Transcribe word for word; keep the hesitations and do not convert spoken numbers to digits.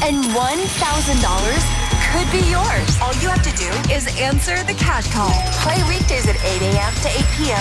and one thousand dollars could be yours. All you have to do is answer the cash call. Play weekdays at eight a.m. to eight p.m.